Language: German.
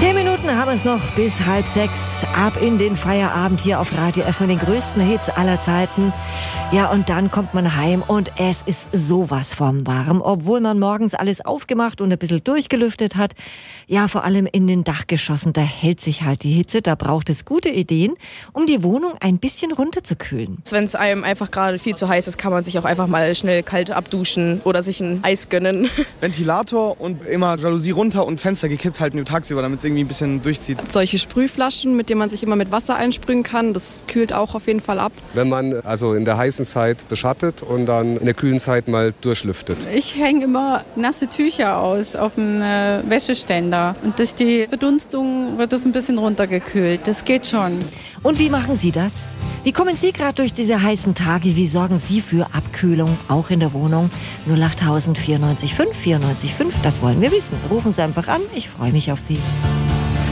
10 Minuten haben es noch bis 5:30. Ab in den Feierabend hier auf Radio F mit den größten Hits aller Zeiten. Ja, und dann kommt man heim und es ist sowas vom warm. Obwohl man morgens alles aufgemacht und ein bisschen durchgelüftet hat. Ja, vor allem in den Dachgeschossen, da hält sich halt die Hitze. Da braucht es gute Ideen, um die Wohnung ein bisschen runterzukühlen. Wenn es einem einfach gerade viel zu heiß ist, kann man sich auch einfach mal schnell kalt abduschen oder sich ein Eis gönnen. Ventilator und immer Jalousie runter und Fenster gekippt halten über tagsüber, damit es irgendwie ein bisschen durchzieht. Solche Sprühflaschen, mit denen man sich immer mit Wasser einsprühen kann, das kühlt auch auf jeden Fall ab. Wenn man also in der heißen Zeit beschattet und dann in der kühlen Zeit mal durchlüftet. Ich hänge immer nasse Tücher aus auf dem Wäscheständer und durch die Verdunstung wird das ein bisschen runtergekühlt. Das geht schon. Und wie machen Sie das? Wie kommen Sie gerade durch diese heißen Tage? Wie sorgen Sie für Abkühlung, auch in der Wohnung? 08000 94 5 94 5, das wollen wir wissen. Rufen Sie einfach an, ich freue mich auf Sie.